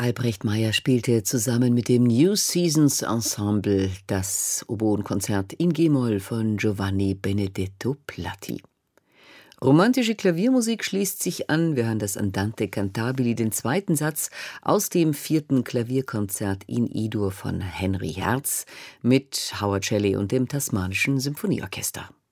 Albrecht Meyer spielte zusammen mit dem New Seasons Ensemble das Oboenkonzert in G-Moll von Giovanni Benedetto Platti. Romantische Klaviermusik schließt sich an. Wir hören das Andante cantabili, den zweiten Satz aus dem 4. Klavierkonzert in E-Dur von Henry Herz mit Howard Shelley und dem Tasmanischen Symphonieorchester.